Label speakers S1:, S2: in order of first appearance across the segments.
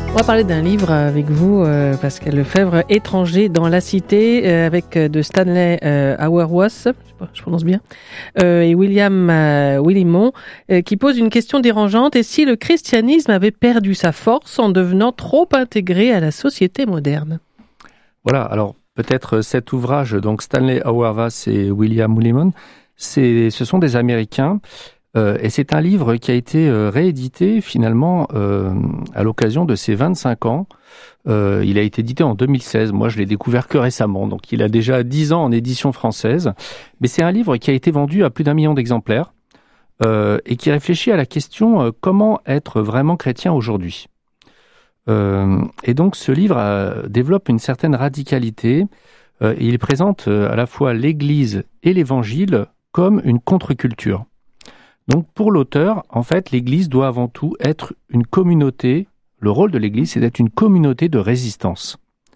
S1: On va parler d'un livre avec vous, Pascal Lefebvre, Étranger dans la cité, avec de Stanley Hauerwas, je prononce bien, et William Willimon, qui pose une question dérangeante. Et si le christianisme avait perdu sa force en devenant trop intégré à la société moderne?
S2: Voilà, alors peut-être cet ouvrage, donc Stanley Hauerwas et William Willimon, ce sont des Américains. Et c'est un livre qui a été réédité finalement à l'occasion de ses 25 ans. Il a été édité en 2016. Moi, je l'ai découvert que récemment. Donc, il a déjà 10 ans en édition française. Mais c'est un livre qui a été vendu à plus d'1 million d'exemplaires et qui réfléchit à la question comment être vraiment chrétien aujourd'hui. Et donc, ce livre développe une certaine radicalité. Et il présente à la fois l'Église et l'Évangile comme une contre-culture. Donc pour l'auteur, en fait, l'Église doit avant tout être une communauté. Le rôle de l'Église, c'est d'être une communauté de résistance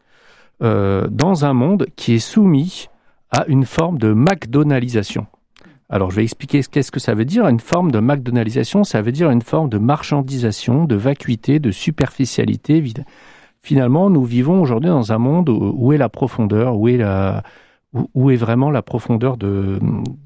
S2: dans un monde qui est soumis à une forme de McDonaldisation. Alors je vais expliquer qu'est-ce que ça veut dire. Une forme de McDonaldisation, ça veut dire une forme de marchandisation, de vacuité, de superficialité. Finalement, nous vivons aujourd'hui dans un monde où est la profondeur, où est vraiment la profondeur de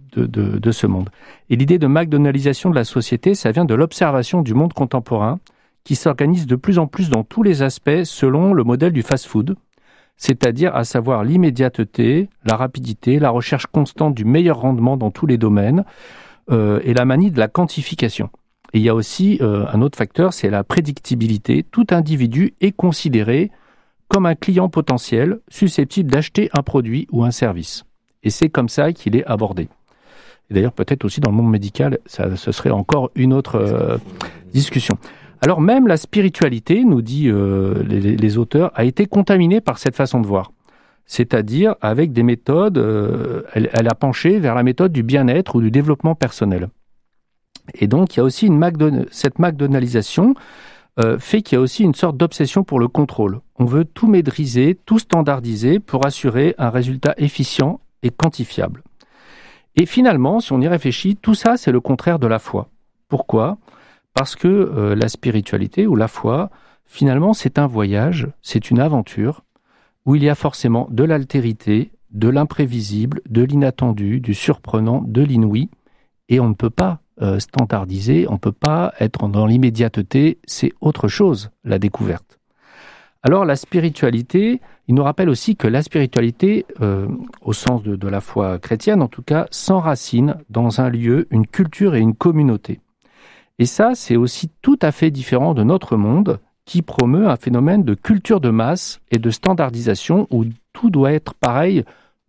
S2: ce monde. Et l'idée de McDonaldisation de la société, ça vient de l'observation du monde contemporain qui s'organise de plus en plus dans tous les aspects selon le modèle du fast-food, c'est-à-dire à savoir l'immédiateté, la rapidité, la recherche constante du meilleur rendement dans tous les domaines et la manie de la quantification. Et il y a aussi un autre facteur, c'est la prédictibilité. Tout individu est considéré comme un client potentiel susceptible d'acheter un produit ou un service. Et c'est comme ça qu'il est abordé. Et d'ailleurs, peut-être aussi dans le monde médical, ce serait encore une autre discussion. Alors même la spiritualité, nous dit les auteurs, a été contaminée par cette façon de voir. C'est-à-dire avec des méthodes, elle a penché vers la méthode du bien-être ou du développement personnel. Et donc, il y a aussi cette McDonaldisation fait qu'il y a aussi une sorte d'obsession pour le contrôle. On veut tout maîtriser, tout standardiser pour assurer un résultat efficient et quantifiable. Et finalement, si on y réfléchit, tout ça, c'est le contraire de la foi. Pourquoi ? Parce que la spiritualité ou la foi, finalement, c'est un voyage, c'est une aventure où il y a forcément de l'altérité, de l'imprévisible, de l'inattendu, du surprenant, de l'inouï. Et on ne peut pas standardiser, on ne peut pas être dans l'immédiateté, c'est autre chose, la découverte. Alors la spiritualité, il nous rappelle aussi que la spiritualité, au sens de la foi chrétienne en tout cas, s'enracine dans un lieu, une culture et une communauté. Et ça, c'est aussi tout à fait différent de notre monde qui promeut un phénomène de culture de masse et de standardisation où tout doit être pareil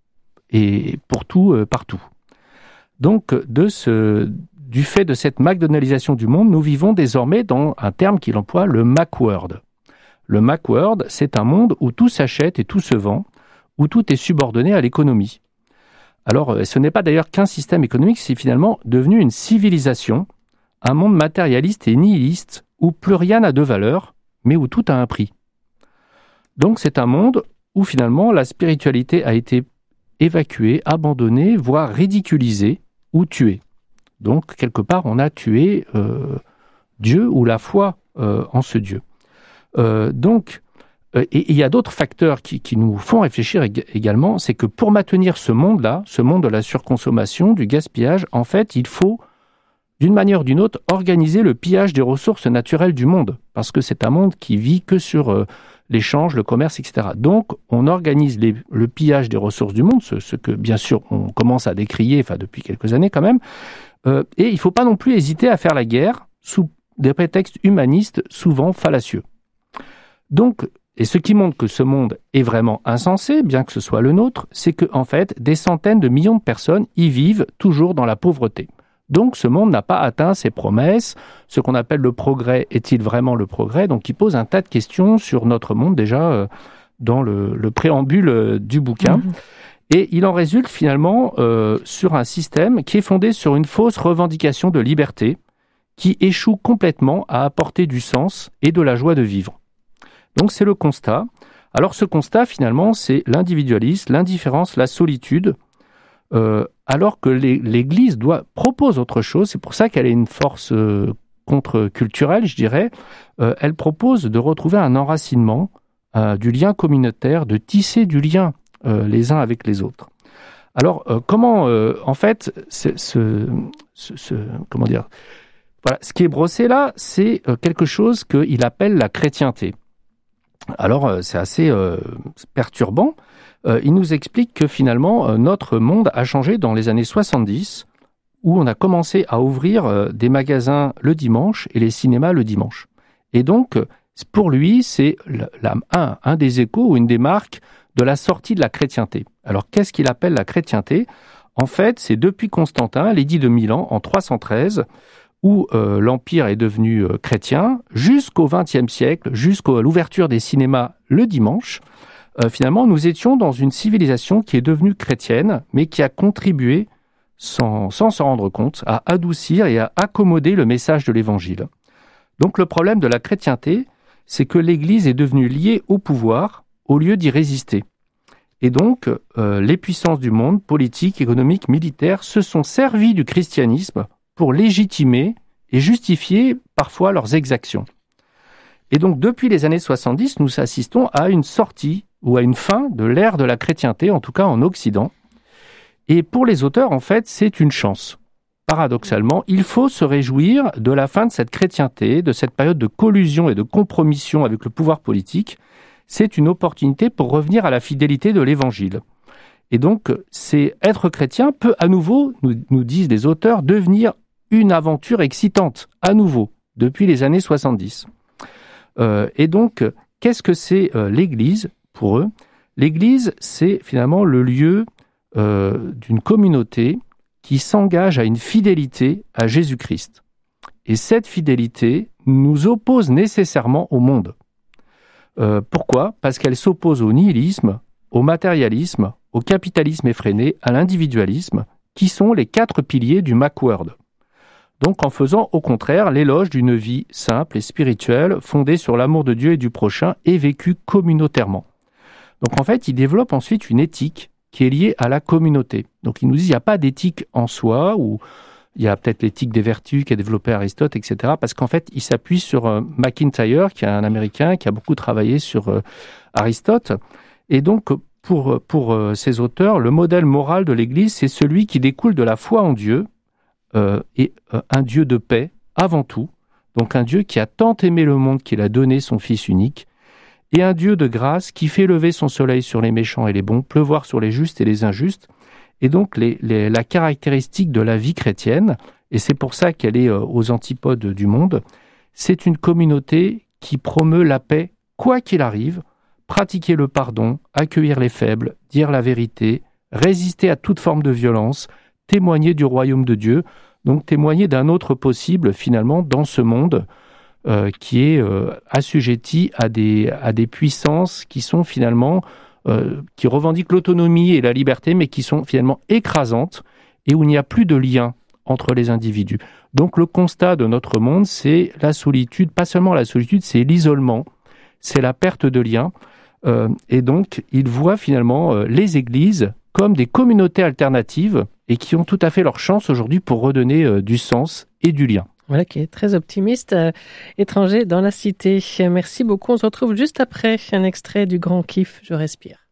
S2: et pour tout, partout. Donc, du fait de cette McDonaldisation du monde, nous vivons désormais dans un terme qu'il emploie, le Macworld. Le Macworld, c'est un monde où tout s'achète et tout se vend, où tout est subordonné à l'économie. Alors, ce n'est pas d'ailleurs qu'un système économique, c'est finalement devenu une civilisation, un monde matérialiste et nihiliste, où plus rien n'a de valeur, mais où tout a un prix. Donc, c'est un monde où finalement la spiritualité a été évacuée, abandonnée, voire ridiculisée ou tuée. Donc, quelque part, on a tué Dieu ou la foi en ce Dieu. Et il y a d'autres facteurs qui nous font réfléchir également, c'est que pour maintenir ce monde-là, ce monde de la surconsommation, du gaspillage, en fait, il faut, d'une manière ou d'une autre, organiser le pillage des ressources naturelles du monde, parce que c'est un monde qui vit que sur l'échange, le commerce, etc. Donc, on organise le pillage des ressources du monde, ce que, bien sûr, on commence à décrier, depuis quelques années quand même, et il ne faut pas non plus hésiter à faire la guerre sous des prétextes humanistes souvent fallacieux. Donc, et ce qui montre que ce monde est vraiment insensé, bien que ce soit le nôtre, c'est que, en fait, des centaines de millions de personnes y vivent toujours dans la pauvreté. Donc, ce monde n'a pas atteint ses promesses. Ce qu'on appelle le progrès, est-il vraiment le progrès ? Donc, il pose un tas de questions sur notre monde, déjà, dans le préambule du bouquin. Et il en résulte finalement sur un système qui est fondé sur une fausse revendication de liberté qui échoue complètement à apporter du sens et de la joie de vivre. Donc c'est le constat. Alors ce constat finalement c'est l'individualisme, l'indifférence, la solitude, alors que l'Église propose autre chose. C'est pour ça qu'elle est une force contre-culturelle, je dirais. Elle propose de retrouver un enracinement du lien communautaire, de tisser du lien les uns avec les autres. Alors, comment, en fait, comment dire, voilà, ce qui est brossé là, c'est quelque chose qu'il appelle la chrétienté. Alors, c'est assez perturbant. Il nous explique que finalement, notre monde a changé dans les années 70, où on a commencé à ouvrir des magasins le dimanche et les cinémas le dimanche. Et donc, pour lui, c'est un des échos ou une des marques de la sortie de la chrétienté. Alors, qu'est-ce qu'il appelle la chrétienté ? En fait, c'est depuis Constantin, l'édit de Milan, en 313, où l'Empire est devenu chrétien, jusqu'au XXe siècle, jusqu'à l'ouverture des cinémas le dimanche. Finalement, nous étions dans une civilisation qui est devenue chrétienne, mais qui a contribué, sans s'en rendre compte, à adoucir et à accommoder le message de l'Évangile. Donc le problème de la chrétienté, c'est que l'Église est devenue liée au pouvoir au lieu d'y résister. Et donc, les puissances du monde, politiques, économiques, militaires, se sont servies du christianisme pour légitimer et justifier parfois leurs exactions. Et donc, depuis les années 70, nous assistons à une sortie ou à une fin de l'ère de la chrétienté, en tout cas en Occident. Et pour les auteurs, en fait, c'est une chance. Paradoxalement, il faut se réjouir de la fin de cette chrétienté, de cette période de collusion et de compromission avec le pouvoir politique. C'est une opportunité pour revenir à la fidélité de l'Évangile. Et donc, c'est être chrétien peut à nouveau, nous disent les auteurs, devenir une aventure excitante, à nouveau, depuis les années 70. Et donc, qu'est-ce que c'est l'Église pour eux ? L'Église, c'est finalement le lieu d'une communauté qui s'engage à une fidélité à Jésus-Christ. Et cette fidélité nous oppose nécessairement au monde. Pourquoi ? Parce qu'elle s'oppose au nihilisme, au matérialisme, au capitalisme effréné, à l'individualisme, qui sont les 4 piliers du Macworld. Donc en faisant au contraire l'éloge d'une vie simple et spirituelle, fondée sur l'amour de Dieu et du prochain, et vécue communautairement. Donc en fait, il développe ensuite une éthique qui est liée à la communauté. Donc il nous dit qu'il n'y a pas d'éthique en soi, ou il y a peut-être l'éthique des vertus qu'a développé Aristote, etc. Parce qu'en fait, il s'appuie sur McIntyre, qui est un Américain, qui a beaucoup travaillé sur Aristote. Et donc, pour ces auteurs, le modèle moral de l'Église, c'est celui qui découle de la foi en Dieu, et un Dieu de paix, avant tout. Donc un Dieu qui a tant aimé le monde qu'il a donné son Fils unique, et un Dieu de grâce qui fait lever son soleil sur les méchants et les bons, pleuvoir sur les justes et les injustes. Et donc la caractéristique de la vie chrétienne, et c'est pour ça qu'elle est aux antipodes du monde, c'est une communauté qui promeut la paix, quoi qu'il arrive, pratiquer le pardon, accueillir les faibles, dire la vérité, résister à toute forme de violence, témoigner du royaume de Dieu, donc témoigner d'un autre possible finalement dans ce monde qui est assujetti à des puissances qui sont finalement qui revendiquent l'autonomie et la liberté, mais qui sont finalement écrasantes et où il n'y a plus de lien entre les individus. Donc le constat de notre monde, c'est la solitude, pas seulement la solitude, c'est l'isolement, c'est la perte de lien. Et donc il voit finalement les églises comme des communautés alternatives et qui ont tout à fait leur chance aujourd'hui pour redonner du sens et du lien.
S1: Voilà, qui est très optimiste. Étranger dans la cité. Merci beaucoup. On se retrouve juste après un extrait du Grand Kiff, Je respire.